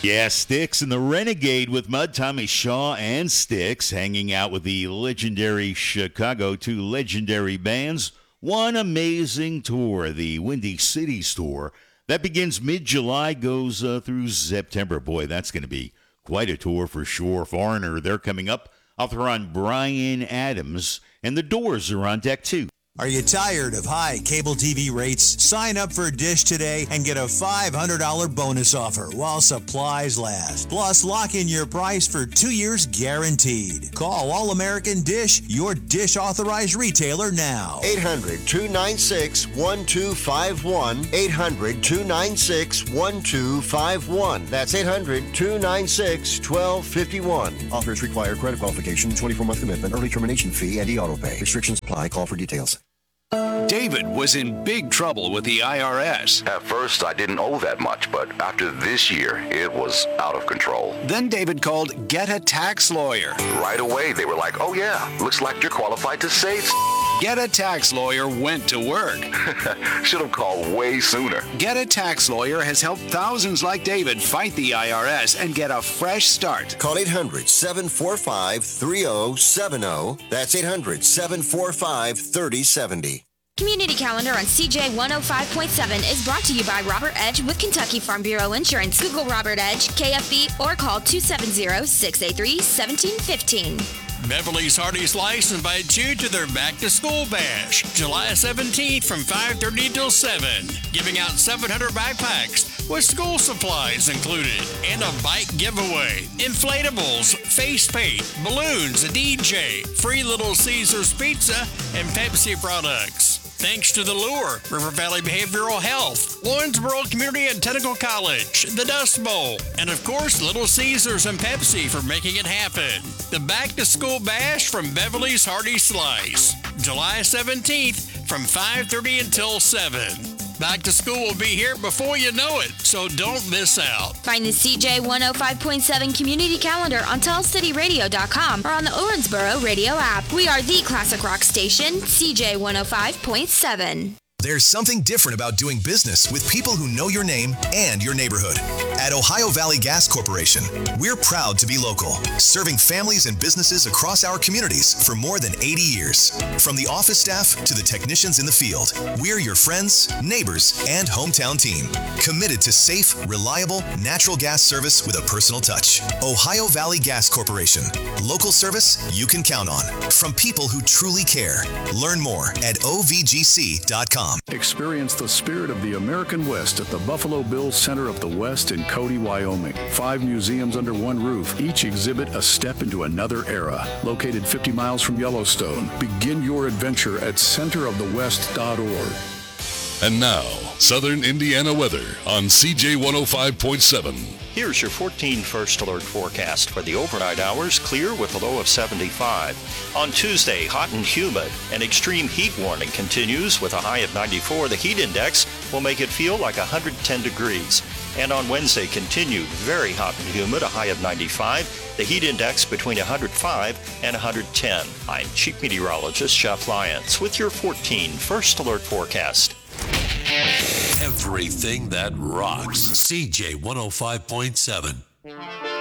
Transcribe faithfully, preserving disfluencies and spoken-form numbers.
Yeah, Styx and the Renegade with Mud, Tommy Shaw and Styx hanging out with the legendary Chicago, two legendary bands. One amazing tour, the Windy City Tour. That begins mid-July, goes uh, through September. Boy, that's going to be quite a tour for sure. Foreigner, they're coming up. Author on Bryan Adams, and the Doors are on deck too. Are you tired of high cable T V rates? Sign up for Dish today and get a five hundred dollars bonus offer while supplies last. Plus, lock in your price for two years guaranteed. Call All American Dish, your Dish authorized retailer now. eight hundred, two nine six, one two five one. eight hundred, two nine six, one two five one. That's eight hundred, two nine six, one two five one. Offers require credit qualification, twenty-four month commitment, early termination fee, and e-auto pay. Restrictions apply. Call for details. David was in big trouble with the I R S. At first, I didn't owe that much, but after this year, it was out of control. Then David called Get a Tax Lawyer. Right away, they were like, oh yeah, looks like you're qualified to save. Get a Tax Lawyer went to work. Should have called way sooner. Get a Tax Lawyer has helped thousands like David fight the I R S and get a fresh start. Call eight hundred, seven four five, three zero seven zero. That's eight hundred, seven four five, three zero seven zero. Community Calendar on C J one oh five point seven is brought to you by Robert Edge with Kentucky Farm Bureau Insurance. Google Robert Edge, K F B, or call two seven zero, six eight three, one seven one five. Beverly's Hardy Slice invites you to their Back to School Bash, July seventeenth from five thirty till seven, giving out seven hundred backpacks with school supplies included and a bike giveaway, inflatables, face paint, balloons, a D J, free Little Caesars pizza, and Pepsi products. Thanks to The Lure, River Valley Behavioral Health, Lawrenceburg Community and Technical College, the Dust Bowl, and of course Little Caesars and Pepsi for making it happen. The Back to School Bash from Beverly's Hardy Slice, July seventeenth from five thirty until seven. Back to school will be here before you know it, so don't miss out. Find the C J one oh five point seven Community Calendar on tell city radio dot com or on the Owensboro Radio app. We are the classic rock station, C J one oh five point seven. There's something different about doing business with people who know your name and your neighborhood. At Ohio Valley Gas Corporation, we're proud to be local, serving families and businesses across our communities for more than eighty years. From the office staff to the technicians in the field, we're your friends, neighbors, and hometown team. Committed to safe, reliable, natural gas service with a personal touch. Ohio Valley Gas Corporation. Local service you can count on. From people who truly care. Learn more at O V G C dot com. Experience the spirit of the American West at the Buffalo Bills Center of the West in Cody, Wyoming. Five museums under one roof, each exhibit a step into another era. Located fifty miles from Yellowstone. Begin your adventure at center of the west dot org. And now, Southern Indiana weather on C J one oh five point seven. Here's your fourteen First Alert forecast. For the overnight hours, clear with a low of seventy-five. On Tuesday, hot and humid. An extreme heat warning continues with a high of ninety-four. The heat index will make it feel like one hundred ten degrees. And on Wednesday, continued very hot and humid, a high of ninety-five. The heat index between one hundred five and one hundred ten. I'm Chief Meteorologist Jeff Lyons with your fourteen First Alert forecast. Everything that rocks. C J one oh five point seven.